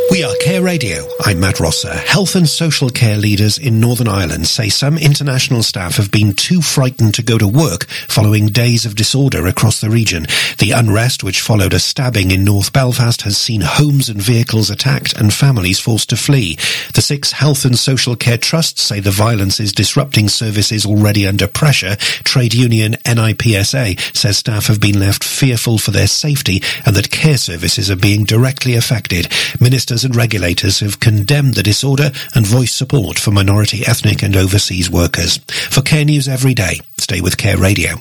We are Care Radio. I'm Matt Rosser. Health and social care leaders in Northern Ireland say some international staff have been too frightened to go to work following days of disorder across the region. The unrest which followed a stabbing in North Belfast has seen homes and vehicles attacked and families forced to flee. The 6 health and social care trusts say the violence is disrupting services already under pressure. Trade union NIPSA says staff have been left fearful for their safety and that care services are being directly affected. Ministers and regulators have condemned the disorder and voiced support for minority, ethnic and overseas workers. For Care News Every Day, stay with Care Radio.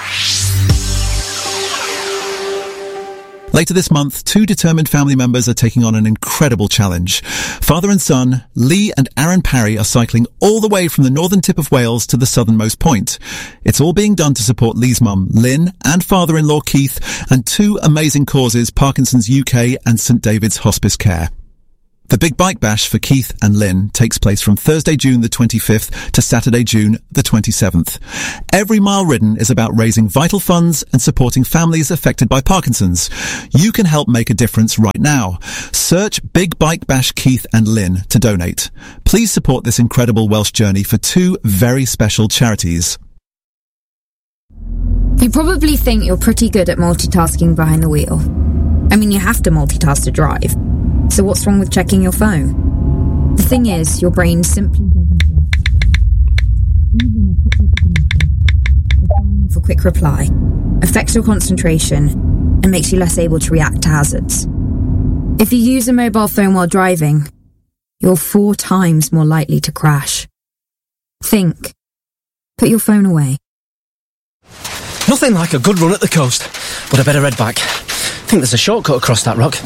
Later this month, 2 determined family members are taking on an incredible challenge. Father and son, Lee and Aaron Parry, are cycling all the way from the northern tip of Wales to the southernmost point. It's all being done to support Lee's mum, Lynn, and father-in-law, Keith, and 2 amazing causes, Parkinson's UK and St David's Hospice Care. The Big Bike Bash for Keith and Lynn takes place from Thursday, June the 25th to Saturday, June the 27th. Every mile ridden is about raising vital funds and supporting families affected by Parkinson's. You can help make a difference right now. Search Big Bike Bash Keith and Lynn to donate. Please support this incredible Welsh journey for 2 very special charities. You probably think you're pretty good at multitasking behind the wheel. I mean, you have to multitask to drive. So what's wrong with checking your phone? The thing is, your brain simply doesn't work. Even a quick reply affects your concentration and makes you less able to react to hazards. If you use a mobile phone while driving, you're 4 times more likely to crash. Think. Put your phone away. Nothing like a good run at the coast, but I better head back. I think there's a shortcut across that rock.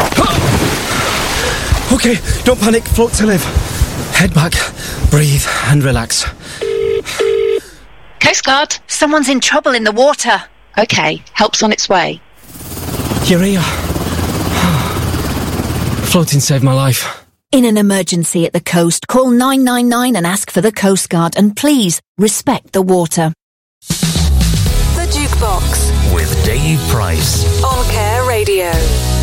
Okay, don't panic, float to live. Head back, breathe and relax. Coast Guard, someone's in trouble in the water. Okay, help's on its way. You're here. Floating saved my life. In an emergency at the coast, call 999 and ask for the Coast Guard, and please respect the water. The Jukebox with Dave Price on Care Radio.